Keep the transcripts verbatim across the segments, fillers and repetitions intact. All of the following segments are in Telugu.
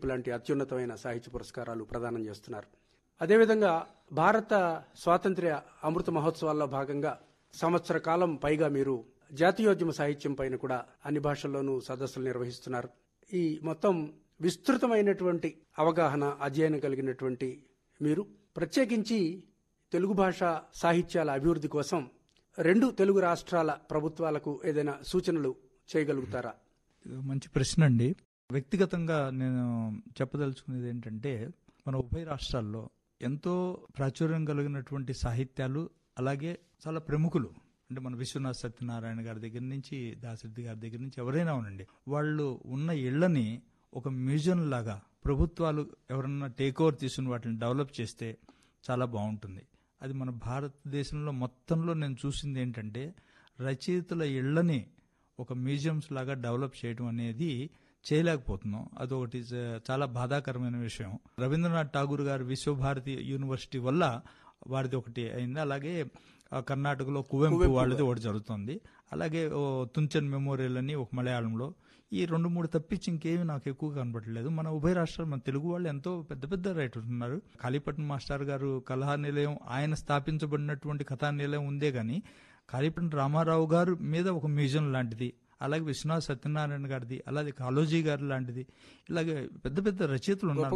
ఫెలోషిప్ లాంటి అత్యున్నతమైన సాహిత్య పురస్కారాలు ప్రదానం చేస్తున్నారు. అదేవిధంగా భారత స్వాతంత్ర్య అమృత మహోత్సవాల్లో భాగంగా సంవత్సర కాలం పైగా మీరు జాతీయోద్యమ సాహిత్యం పైన కూడా అన్ని భాషల్లోనూ సదస్సులు నిర్వహిస్తున్నారు. ఈ మొత్తం విస్తృతమైనటువంటి అవగాహన, అధ్యయనం కలిగినటువంటి మీరు ప్రత్యేకించి తెలుగు భాష సాహిత్యాల అభివృద్ధి కోసం రెండు తెలుగు రాష్ట్రాల ప్రభుత్వాలకు ఏదైనా సూచనలు చేయగలుగుతారా? మంచి ప్రశ్న అండి. వ్యక్తిగతంగా నేను చెప్పదలుచుకునేది ఏంటంటే, మన ఉభయ రాష్ట్రాల్లో ఎంతో ప్రాచుర్యం కలిగినటువంటి సాహిత్యాలు, అలాగే చాలా ప్రముఖులు అంటే మన విశ్వనాథ్ సత్యనారాయణ గారి దగ్గర నుంచి, దాశరథి గారి దగ్గర నుంచి ఎవరైనా ఉనండి, వాళ్ళు ఉన్న ఇళ్లని ఒక మ్యూజియం లాగా ప్రభుత్వాలు ఎవరన్నా టేక్ ఓవర్ తీసుకుని వాటిని డెవలప్ చేస్తే చాలా బాగుంటుంది. అది మన భారతదేశంలో మొత్తంలో నేను చూసింది ఏంటంటే, రచయితల ఇళ్లని ఒక మ్యూజియంస్ లాగా డెవలప్ చేయడం అనేది చేయలేకపోతున్నాం. అదొకటి చాలా బాధాకరమైన విషయం. రవీంద్రనాథ్ ఠాగూర్ గారు విశ్వభారతి యూనివర్సిటీ వల్ల వారిది ఒకటి అయింది. అలాగే కర్ణాటకలో కువెంపు వాళ్ళది ఒకటి జరుగుతుంది. అలాగే తుంచన్ మెమోరియల్ అని ఒక మలయాళంలో. ఈ రెండు మూడు తప్పించి ఇంకేమి నాకు ఎక్కువ కనబడలేదు. మన ఉభయ రాష్ట్రాలు, మన తెలుగు వాళ్ళు ఎంతో పెద్ద పెద్ద రైటర్స్ ఉన్నారు. కాళీపట్నం మాస్టర్ గారు కలహా నిలయం, ఆయన స్థాపించబడినటువంటి కథా నిలయం ఉందే గాని, కాళీపట్నం రామారావు గారు మీద ఒక మ్యూజియం లాంటిది, అలాగే విశ్వనాథ్ సత్యనారాయణ గారిది, అలాగే కాళోజీ గారి లాంటిది, ఇలాగే పెద్ద పెద్ద రచయితలు ఉన్నారు.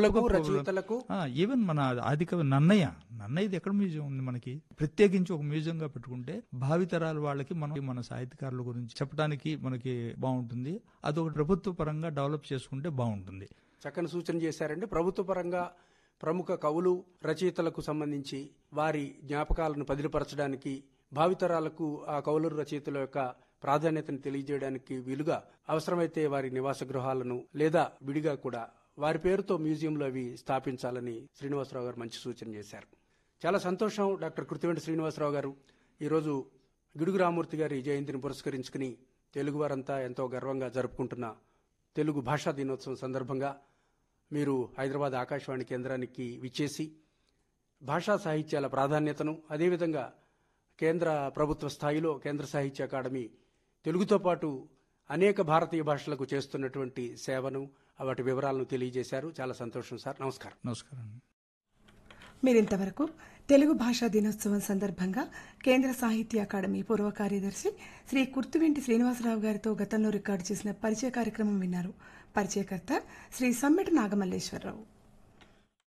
ఈవెన్ మన ఆదికవి నన్నయ్య నన్నయ్యది ఎక్కడ మ్యూజియం ఉంది మనకి? ప్రత్యేకించి ఒక మ్యూజియం గా పెట్టుకుంటే భావితరాల వాళ్ళకి మనం మన సాహిత్యకారుల గురించి చెప్పడానికి మనకి బాగుంటుంది. అదొక ప్రభుత్వ పరంగా డెవలప్ చేసుకుంటే బాగుంటుంది. చక్కని సూచన చేశారండి. ప్రభుత్వ పరంగా ప్రముఖ కవులు, రచయితలకు సంబంధించి వారి జ్ఞాపకాలను పదిలపరచడానికి, భావితరాలకు ఆ కవులు, రచయితల యొక్క ప్రాధాన్యతను తెలియజేయడానికి వీలుగా అవసరమైతే వారి నివాస గృహాలను లేదా విడిగా కూడా వారి పేరుతో మ్యూజియంలో అవి స్థాపించాలని శ్రీనివాసరావు గారు మంచి సూచన చేశారు. చాలా సంతోషం డాక్టర్ కృత్తివెంటి శ్రీనివాసరావు గారు. ఈరోజు గిడుగు రామూర్తి గారి జయంతిని పురస్కరించుకుని తెలుగువారంతా ఎంతో గర్వంగా జరుపుకుంటున్న తెలుగు భాషా దినోత్సవం సందర్భంగా మీరు హైదరాబాద్ ఆకాశవాణి కేంద్రానికి విచ్చేసి భాషా సాహిత్యాల ప్రాధాన్యతను, అదేవిధంగా కేంద్ర ప్రభుత్వ స్థాయిలో కేంద్ర సాహిత్య అకాడమీ తెలుగుతో పాటు అనేక భారతీయ భాషలకు చేస్తున్నటువంటి సేవను, వాటి వివరాలను తెలియజేశారు. చాలా సంతోషం సార్. నమస్కారం. నమస్కారం. మీరింతవరకు తెలుగు భాషా దినోత్సవం సందర్భంగా కేంద్ర సాహిత్య అకాడమీ పూర్వ కార్యదర్శి శ్రీ కుర్తివెంటి శ్రీనివాసరావు గారితో గతంలో రికార్డు చేసిన పరిచయ కార్యక్రమం విన్నారు. పరిచయకర్త శ్రీ సమ్మెట నాగమల్లేశ్వరరావు.